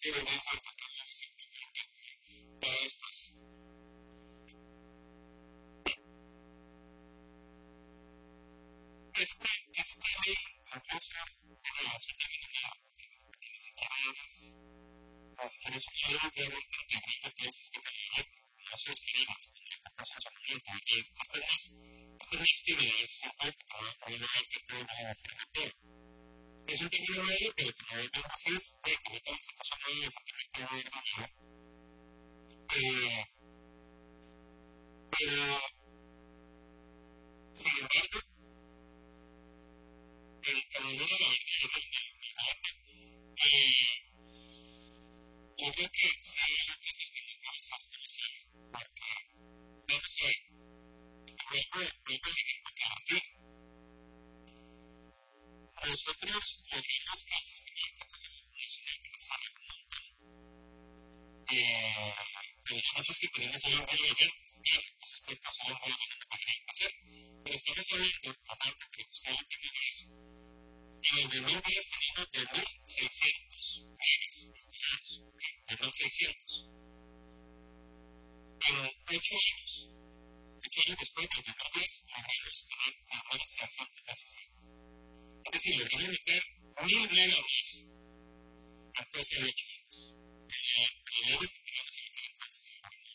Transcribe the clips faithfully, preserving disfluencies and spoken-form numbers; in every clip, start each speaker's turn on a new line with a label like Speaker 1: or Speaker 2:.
Speaker 1: Para después. Este, esta ley incluso en relación a que ni siquiera es, ni siquiera es una ley realmente integral de todo el sistema legal. No se esperemos, no se suplementa. Esta es más, esta es tiene ese sentido a una ley que puede afirmar todo. Es un término medio, pero como vemos es de que ahorita está pasando de exactamente una ley. Eh, pero, sin embargo, el camino de la verdad eh, yo creo que sí hay otras alternativas a esta porque vamos a ver, vuelvo, vuelvo al ejemplo que nos di. Nosotros logramos que el sistema educativo nacional crezara un montón. Eh, pero no es que tenemos hoy en día oyentes, claro, eso está pasando hoy en día lo que querían hacer. Pero estamos hablando, aparte que usted lo que dice es, en el dos mil diez teníamos dos mil seiscientos bienes destinados, dos mil seiscientos. En ocho años, ocho años después del dos mil diez, logramos tener dos mil seiscientos diecisiete. Es decir, logramos meter mil megas más en cosa de ocho años. Eh, problemas que tenemos en el país.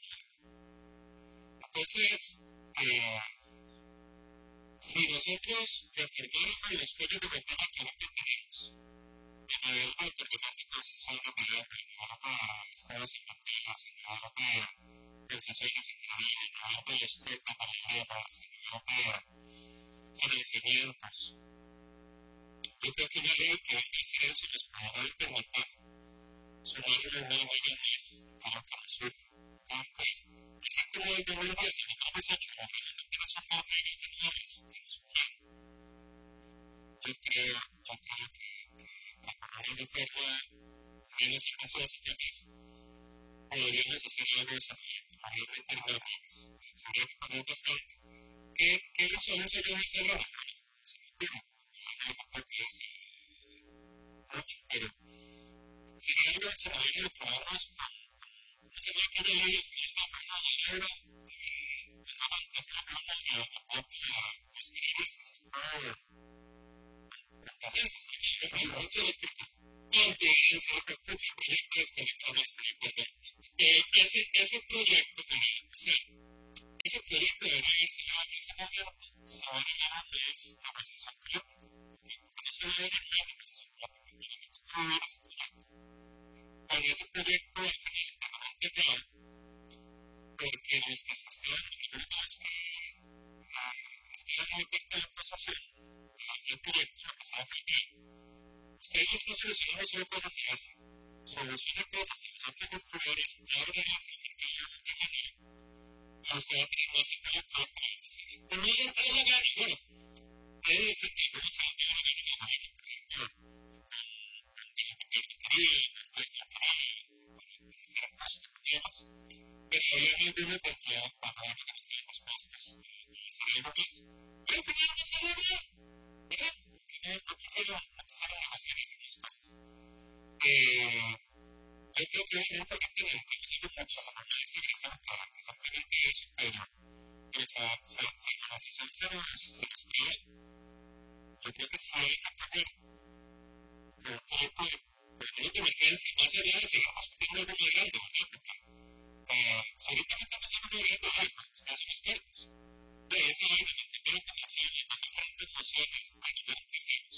Speaker 1: Entonces, eh, si nosotros reformáramos los códigos de ventana que ahorita tenemos, el nivel de automático de sesión de video, el nivel de estados infantiles, el nivel de procesos de el nivel de los topes de las el nivel de financiamientos, yo creo que una ley que va a hacer eso les podrá permitir sumar unos nueve millones a lo que nos surge. Entonces, así como el dos mil diez y el dos mil dieciocho la realmente no son nueve millones que nos surgieron, yo creo, yo creo que, que, que con una reforma menos invasivas y temas podríamos hacer algo de esa manera, realmente no más. Habría que poner bastante. ¿Qué, qué razones hay en ese error? Se me ocurre. No creo que es mucho, pero sería algo extraordinario de probarnos con se ve que yo leí el programa de euro de la banca que habla de la parte de los clientes por cadencias y el negocio eléctrico antes el proyecto es que le ese ese proyecto o sea ese proyecto debería haberse llevado en ese momento se va a llevar es la recesión política porque no se va a ver en la recesión política y no va a haber ese proyecto con ese proyecto al final permanente real porque los que se estaban los que estaban en parte de la procesación del proyecto lo que se va a aplicar usted no está solucionando solo cosas y hace soluciona cosas y los otros distribuidores abren las mercado de manera y usted va a tener más apoyo para trabajar pero no le da la gana bueno puede decir que no se le da la gana a la gente por ejemplo con el gobierno querido con el gobierno querido ser aposto con ellos pero había alguna cantidad para ver que están los costos y salieron más. Pero al final no salió nada, ¿verdad? Porque no, no quisieron, no quisieron negociar esas cosas. Eh, yo creo que obviamente ahorita necesitamos algo muchísimo más agresivo para que se implemente eso, pero esa, esa, esa negociación se nos, se nos trae. Yo creo que sí hay que poner un poco de emergencia, más allá de seguir discutiendo algo muy grande, ¿verdad? Porque Eh, si ahorita no estamos hablando de algo algo, ustedes son expertos. De esa vaina de primera conexión y de diferentes emociones a nivel de celos.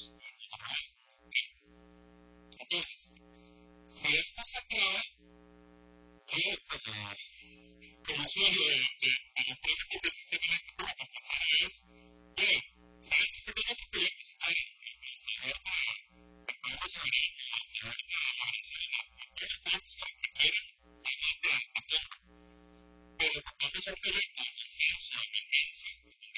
Speaker 1: Entonces, si esto se acaba, yo como, como usuario de, de, de los trámites del sistema eléctrico, lo que quisiera es, oye, ¿saben que usted tiene que proyectos? Hay el señor de, de Pueblo Soberano, el señor de la Venezuela, todos los proyectos que requieren de, de forma pero vamos a hacer el censo de emergencia